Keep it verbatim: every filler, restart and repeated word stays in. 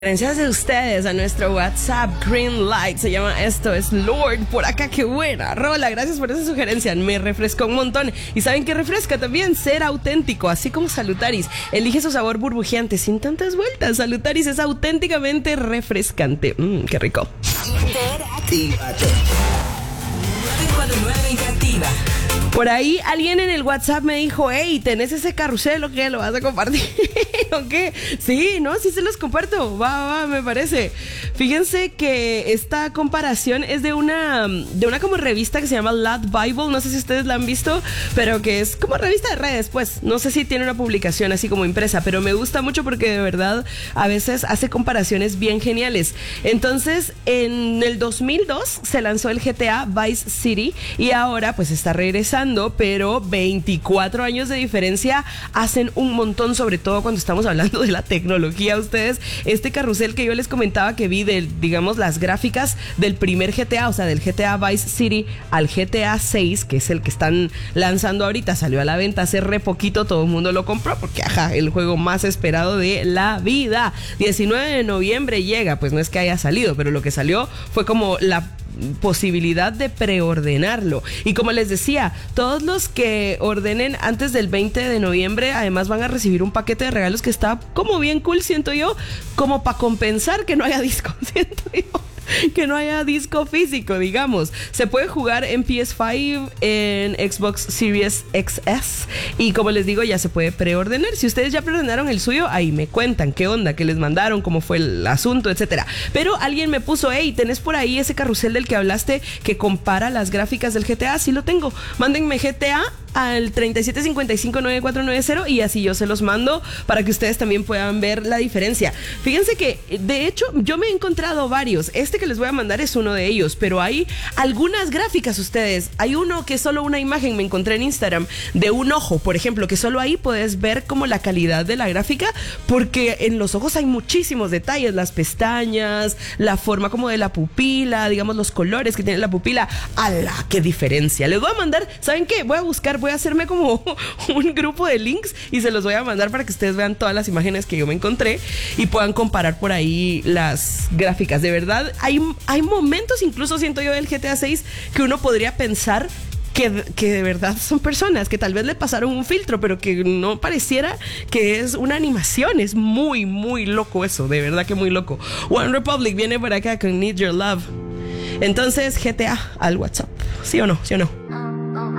Gracias a ustedes, a nuestro WhatsApp Green Light, se llama esto, es Lord, por acá, qué buena rola, gracias por esa sugerencia, me refrescó un montón. Y ¿saben qué refresca también? Ser auténtico, así como Salutaris, elige su sabor burbujeante sin tantas vueltas. Salutaris es auténticamente refrescante, mmm, qué rico. Interactívate. nueve cuatro nueve Interactiva. Por ahí alguien en el WhatsApp me dijo, hey, ¿tenés ese carrusel o qué? ¿Lo vas a compartir o qué? Sí, no, sí se los comparto, va, va, me parece. Fíjense que esta comparación es de una, de una como revista que se llama Lad Bible, no sé si ustedes la han visto, pero que es como revista de redes, pues, no sé si tiene una publicación así como impresa, pero me gusta mucho porque de verdad a veces hace comparaciones bien geniales. Entonces, en el dos mil dos se lanzó el G T A Vice City y ahora pues está regresando, pero veinticuatro años de diferencia hacen un montón, sobre todo cuando estamos hablando de la tecnología. Ustedes, este carrusel que yo les comentaba que vi de, digamos, las gráficas del primer G T A, o sea, del G T A Vice City al G T A seis, que es el que están lanzando ahorita, salió a la venta hace re poquito, todo el mundo lo compró porque, ajá, el juego más esperado de la vida. diecinueve de noviembre llega, pues no es que haya salido, pero lo que salió fue como la posibilidad de preordenarlo. Y como les decía, todos los que ordenen antes del veinte de noviembre además van a recibir un paquete de regalos que está como bien cool, siento yo, como para compensar que no haya disco, siento yo. Que no haya disco físico, digamos. Se puede jugar en P S cinco, en Xbox Series X S y como les digo, ya se puede preordenar. Si ustedes ya preordenaron el suyo, ahí me cuentan qué onda, qué les mandaron, cómo fue el asunto, etcétera. Pero alguien me puso, hey, ¿tenés por ahí ese carrusel del que hablaste que compara las gráficas del G T A? Sí lo tengo. Mándenme G T A al treinta y siete cincuenta y cinco nueve cuatro nueve cero y así yo se los mando para que ustedes también puedan ver la diferencia. Fíjense que, de hecho, yo me he encontrado varios. Este que les voy a mandar es uno de ellos, pero hay algunas gráficas ustedes. Hay uno que es solo una imagen, me encontré en Instagram, de un ojo, por ejemplo, que solo ahí puedes ver como la calidad de la gráfica, porque en los ojos hay muchísimos detalles, las pestañas, la forma como de la pupila, digamos los colores que tiene la pupila. ¡Hala! ¡Qué diferencia! Les voy a mandar, ¿saben qué? Voy a buscar, voy a hacerme como un grupo de links y se los voy a mandar para que ustedes vean todas las imágenes que yo me encontré y puedan comparar por ahí las gráficas. De verdad, hay, hay momentos, incluso siento yo del G T A seis, que uno podría pensar que, que de verdad son personas, que tal vez le pasaron un filtro, pero que no pareciera que es una animación. Es muy, muy loco eso, de verdad que muy loco. One Republic viene por acá con Need Your Love. Entonces, G T A al WhatsApp. ¿Sí o no? ¿Sí o no?